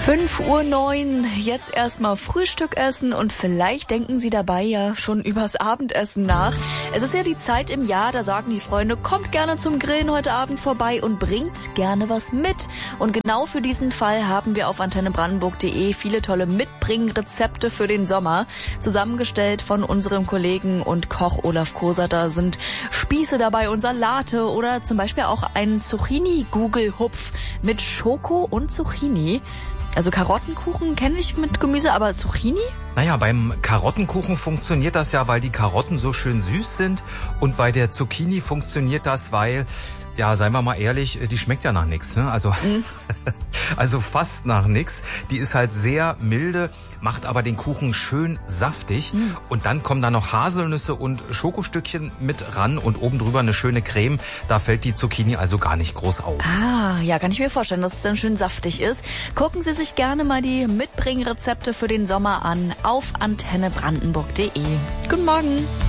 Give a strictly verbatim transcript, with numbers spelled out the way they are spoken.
fünf Uhr neun, jetzt erstmal Frühstück essen und vielleicht denken Sie dabei ja schon übers Abendessen nach. Es ist ja die Zeit im Jahr, da sagen die Freunde, kommt gerne zum Grillen heute Abend vorbei und bringt gerne was mit. Und genau für diesen Fall haben wir auf antenne brandenburg punkt de viele tolle Mitbringrezepte für den Sommer. Zusammengestellt von unserem Kollegen und Koch Olaf Koser. Da sind Spieße dabei und Salate oder zum Beispiel auch ein Zucchini-Gugelhupf mit Schoko und Zucchini. Also Karottenkuchen kenne ich mit Gemüse, aber Zucchini? Naja, beim Karottenkuchen funktioniert das ja, weil die Karotten so schön süß sind. Und bei der Zucchini funktioniert das, weil, ja, seien wir mal ehrlich, die schmeckt ja nach nichts, ne? Also, mm. also fast nach nichts. Die ist halt sehr milde, macht aber den Kuchen schön saftig. Mm. Und dann kommen da noch Haselnüsse und Schokostückchen mit ran und oben drüber eine schöne Creme. Da fällt die Zucchini also gar nicht groß auf. Ah, ja, kann ich mir vorstellen, dass es dann schön saftig ist. Gucken Sie sich gerne mal die Mitbringrezepte für den Sommer an auf antenne brandenburg punkt de. Guten Morgen.